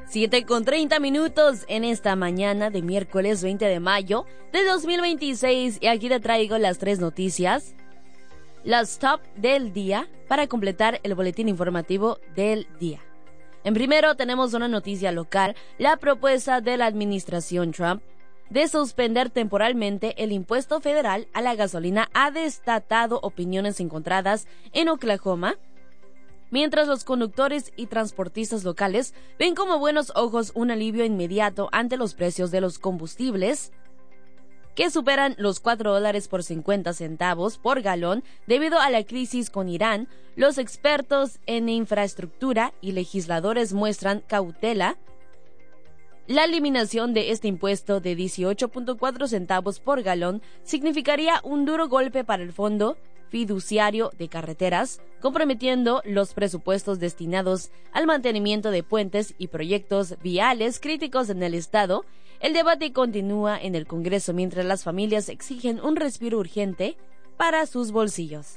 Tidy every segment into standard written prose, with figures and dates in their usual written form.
7:30 en esta mañana de miércoles 20 de mayo de 2026 y aquí te traigo las 3 noticias, las top del día para completar el boletín informativo del día. En primero tenemos una noticia local, la propuesta de la administración Trump de suspender temporalmente el impuesto federal a la gasolina ha desatado opiniones encontradas en Oklahoma, mientras los conductores y transportistas locales ven como buenos ojos un alivio inmediato ante los precios de los combustibles, que superan los $4.50 por galón debido a la crisis con Irán. Los expertos en infraestructura y legisladores muestran cautela. La eliminación de este impuesto de 18.4 centavos por galón significaría un duro golpe para el Fondo Fiduciario de Carreteras, comprometiendo los presupuestos destinados al mantenimiento de puentes y proyectos viales críticos en el estado. El debate continúa en el Congreso mientras las familias exigen un respiro urgente para sus bolsillos.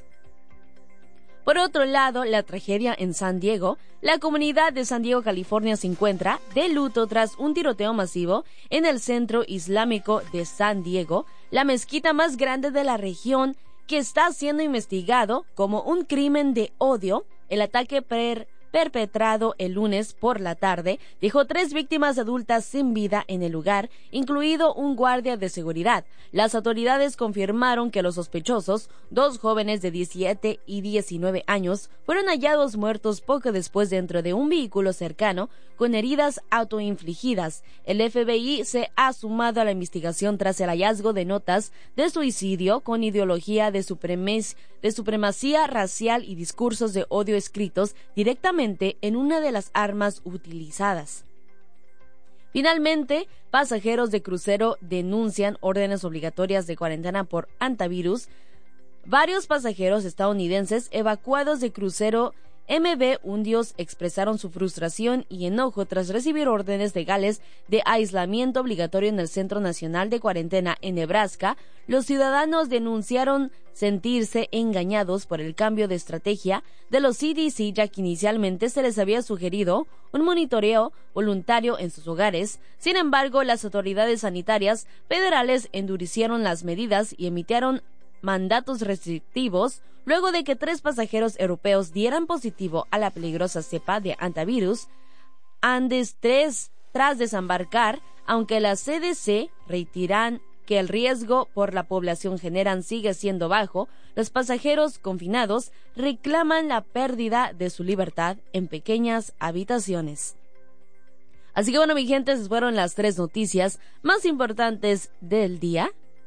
Por otro lado, la tragedia en San Diego. La comunidad de San Diego, California, se encuentra de luto tras un tiroteo masivo en el centro islámico de San Diego, la mezquita más grande de la región, que está siendo investigado como un crimen de odio. El ataque perpetrado el lunes por la tarde dejó 3 víctimas adultas sin vida en el lugar, incluido un guardia de seguridad. Las autoridades confirmaron que los sospechosos, 2 jóvenes de 17 y 19 años, fueron hallados muertos poco después dentro de un vehículo cercano con heridas autoinfligidas. El FBI se ha sumado a la investigación tras el hallazgo de notas de suicidio con ideología de supremacía racial y discursos de odio escritos directamente en una de las armas utilizadas. Finalmente, pasajeros de crucero denuncian órdenes obligatorias de cuarentena por hantavirus. Varios pasajeros estadounidenses evacuados de crucero MV Hundios expresaron su frustración y enojo tras recibir órdenes legales de aislamiento obligatorio en el Centro Nacional de Cuarentena en Nebraska. Los ciudadanos denunciaron sentirse engañados por el cambio de estrategia de los CDC, ya que inicialmente se les había sugerido un monitoreo voluntario en sus hogares. Sin embargo, las autoridades sanitarias federales endurecieron las medidas y emitieron mandatos restrictivos luego de que 3 pasajeros europeos dieran positivo a la peligrosa cepa de hantavirus Andes 3 tras desembarcar, aunque la CDC reiteran que el riesgo por la población general sigue siendo bajo. Los pasajeros confinados reclaman la pérdida de su libertad en pequeñas habitaciones. Así que bueno, mi gente, esas fueron las 3 noticias más importantes del día.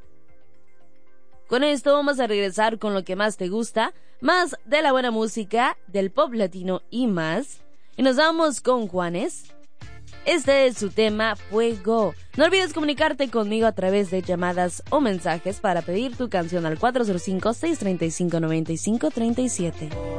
Con esto vamos a regresar con lo que más te gusta, más de la buena música, del pop latino y más. Y nos vamos con Juanes. Este es su tema, Fuego. No olvides comunicarte conmigo a través de llamadas o mensajes para pedir tu canción al 405-635-9537.